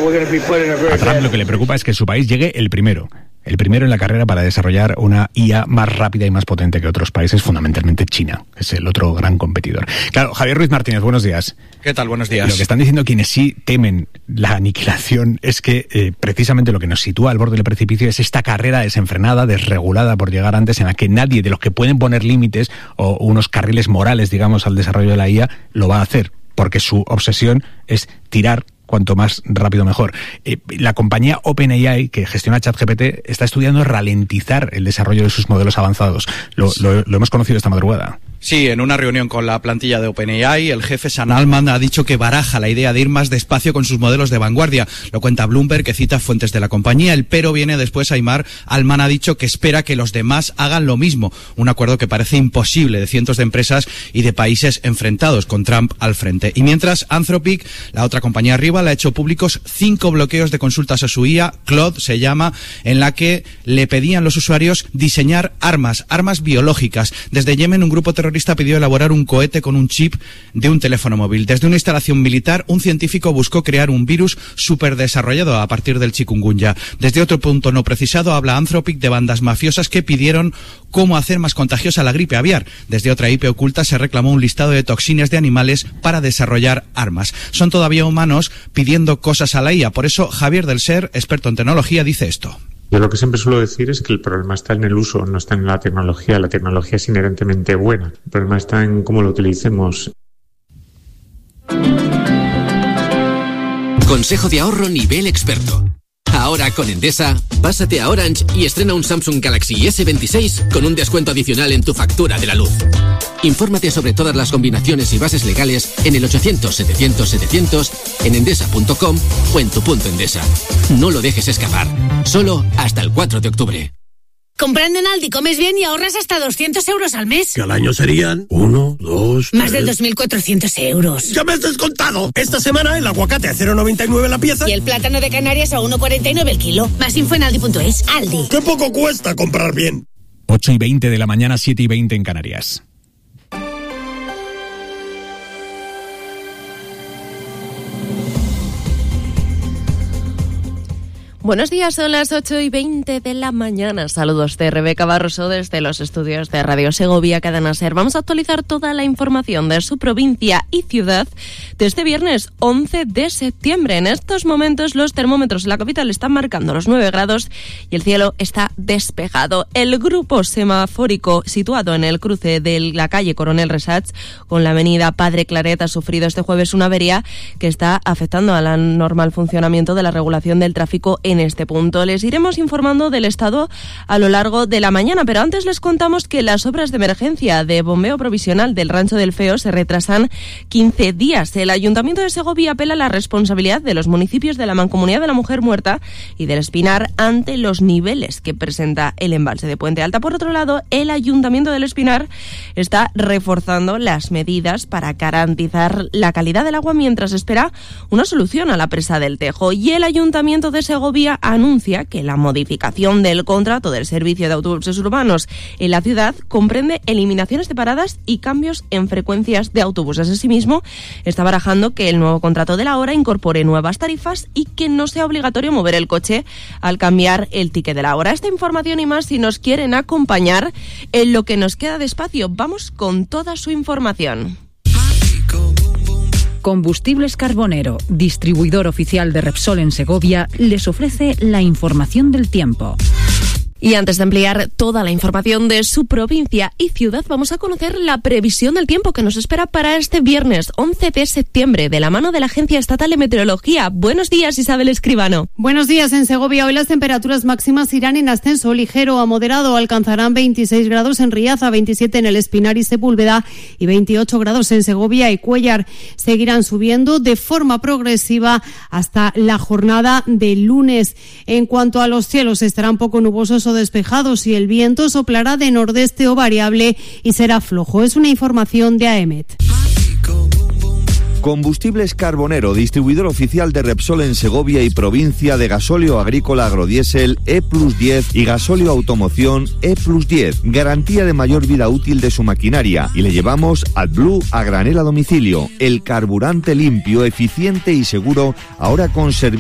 A Trump lo que le preocupa es que su país llegue el primero en la carrera para desarrollar una IA más rápida y más potente que otros países, fundamentalmente China, que es el otro gran competidor. Claro, Javier Ruiz Martínez, buenos días. ¿Qué tal? Buenos días. Lo que están diciendo quienes sí temen la aniquilación es que precisamente lo que nos sitúa al borde del precipicio es esta carrera desenfrenada, desregulada por llegar antes, en la que nadie de los que pueden poner límites o unos carriles morales, digamos, al desarrollo de la IA, lo va a hacer, porque su obsesión es tirar cuanto más rápido mejor. La compañía OpenAI, que gestiona ChatGPT, está estudiando ralentizar el desarrollo de sus modelos avanzados. Lo hemos conocido esta madrugada. Sí, en una reunión con la plantilla de OpenAI, el jefe Sam Altman ha dicho que baraja la idea de ir más despacio con sus modelos de vanguardia. Lo cuenta Bloomberg, que cita fuentes de la compañía. El pero viene después. Altman ha dicho que espera que los demás hagan lo mismo. Un acuerdo que parece imposible de cientos de empresas y de países enfrentados, con Trump al frente. Y mientras, Anthropic, la otra compañía rival, ha hecho públicos 5 bloqueos de consultas a su IA, Claude se llama, en la que le pedían los usuarios diseñar armas biológicas. Desde Yemen, un grupo terrorista pidió elaborar un cohete con un chip de un teléfono móvil. Desde una instalación militar, un científico buscó crear un virus superdesarrollado a partir del chikungunya. Desde otro punto no precisado, habla Anthropic de bandas mafiosas que pidieron cómo hacer más contagiosa la gripe aviar. Desde otra IP oculta se reclamó un listado de toxinas de animales para desarrollar armas. Son todavía humanos pidiendo cosas a la IA. Por eso, Javier del Ser, experto en tecnología, dice esto. Yo lo que siempre suelo decir es que el problema está en el uso, no está en la tecnología. La tecnología es inherentemente buena. El problema está en cómo lo utilicemos. Consejo de ahorro nivel experto. Ahora con Endesa, pásate a Orange y estrena un Samsung Galaxy S26 con un descuento adicional en tu factura de la luz. Infórmate sobre todas las combinaciones y bases legales en el 800-700-700, en endesa.com o en tu punto Endesa. No lo dejes escapar. Solo hasta el 4 de octubre. Comprando en Aldi comes bien y ahorras hasta 200 euros al mes. Que al año serían 1, 2, 3... Más de 2.400 euros. ¡Ya me has descontado! Esta semana el aguacate a 0,99 la pieza. Y el plátano de Canarias a 1,49 el kilo. Más info en aldi.es. Aldi. ¡Qué poco cuesta comprar bien! 8:20 de la mañana, 7:20 en Canarias. Buenos días, son las 8:20 de la mañana. Saludos de Rebeca Barroso desde los estudios de Radio Segovia Cadena Ser. Vamos a actualizar toda la información de su provincia y ciudad desde viernes 11 de septiembre. En estos momentos los termómetros en la capital están marcando los 9 grados y el cielo está despejado. El grupo semafórico situado en el cruce de la calle Coronel Resach con la avenida Padre Claret ha sufrido este jueves una avería que está afectando al normal funcionamiento de la regulación del tráfico en este punto. Les iremos informando del estado a lo largo de la mañana, pero antes les contamos que las obras de emergencia de bombeo provisional del Rancho del Feo se retrasan 15 días. El Ayuntamiento de Segovia apela a la responsabilidad de los municipios de la Mancomunidad de la Mujer Muerta y del Espinar ante los niveles que presenta el embalse de Puente Alta. Por otro lado, el Ayuntamiento del Espinar está reforzando las medidas para garantizar la calidad del agua mientras espera una solución a la presa del Tejo. Y el Ayuntamiento de Segovia anuncia que la modificación del contrato del servicio de autobuses urbanos en la ciudad comprende eliminaciones de paradas y cambios en frecuencias de autobuses. Asimismo, está barajando que el nuevo contrato de la hora incorpore nuevas tarifas y que no sea obligatorio mover el coche al cambiar el ticket de la hora. Esta información y más, si nos quieren acompañar en lo que nos queda de espacio, vamos con toda su información. Combustibles Carbonero, distribuidor oficial de Repsol en Segovia, les ofrece la información del tiempo. Y antes de ampliar toda la información de su provincia y ciudad, vamos a conocer la previsión del tiempo que nos espera para este viernes 11 de septiembre de la mano de la Agencia Estatal de Meteorología. Buenos días, Isabel Escribano. Buenos días. En Segovia hoy las temperaturas máximas irán en ascenso ligero a moderado. Alcanzarán 26 grados en Riaza, 27 en el Espinar y Sepúlveda y 28 grados en Segovia y Cuéllar. Seguirán subiendo de forma progresiva hasta la jornada del lunes. En cuanto a los cielos, estarán poco nubosos o despejados y el viento soplará de nordeste o variable y será flojo. Es una información de AEMET. Combustibles Carbonero, distribuidor oficial de Repsol en Segovia y provincia, de gasóleo agrícola agrodiésel E+10 y gasóleo automoción E+10. Garantía de mayor vida útil de su maquinaria. Y le llevamos AdBlue a granel a domicilio. El carburante limpio, eficiente y seguro, ahora con servicio